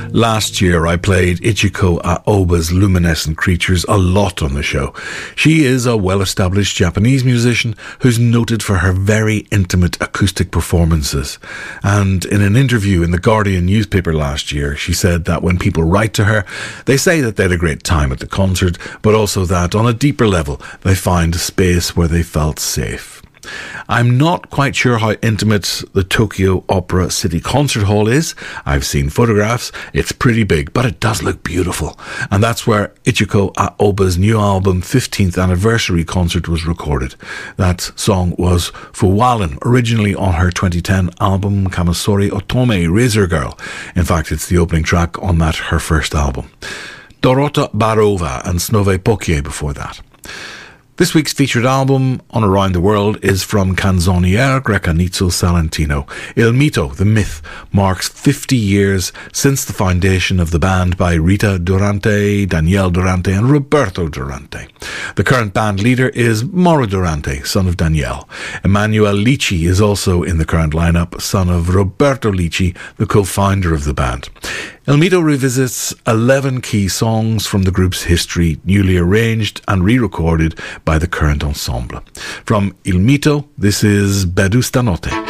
Last year I played Ichiko Aoba's Luminescent Creatures a lot on the show. She is a well-established Japanese musician who's noted for her very intimate acoustic performances. And in an interview in the Guardian newspaper last year, she said that when people write to her, they say that they had a great time at the concert, but also that on a deeper level, they find a space where they felt safe. I'm not quite sure how intimate the Tokyo Opera City Concert Hall is. I've seen photographs. It's pretty big, but it does look beautiful. And that's where Ichiko Aoba's new album 15th Anniversary concert was recorded. That song was Fuwalen, originally on her 2010 album Kamasori Otome, Razor Girl. In fact, it's the opening track on that, her first album. Dorota Barova and Snove Pokie before that. This week's featured album on Around the World is from Canzoniere Grecanizzo Salentino. Il Mito, the myth, marks 50 years since the foundation of the band by Rita Durante, Daniele Durante and Roberto Durante. The current band leader is Mauro Durante, son of Daniele. Emanuele Lici is also in the current lineup, son of Roberto Lici, the co-founder of the band. Il Mito revisits 11 key songs from the group's history, newly arranged and re-recorded by the current ensemble. From Il Mito, this is Bedu Stanotte.